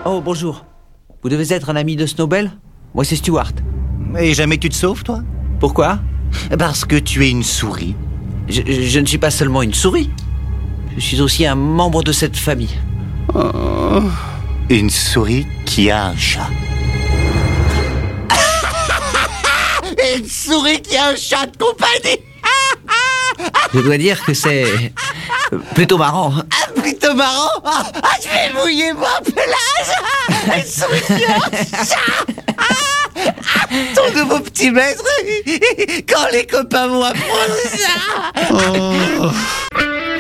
Oh, bonjour. Vous devez être un ami de Snowbell ? Moi, c'est Stuart. Et jamais tu te sauves, toi ? Pourquoi ? Parce que tu es une souris. Je ne suis pas seulement une souris. Je suis aussi un membre de cette famille. Une souris qui a un chat. Une souris qui a un chat de compagnie. Je dois dire que c'est plutôt marrant. Plutôt marrant. Je vais mouiller mon pelage. Une souris qui a un chat. Ton nouveau petit maître. Quand les copains vont apprendre ça.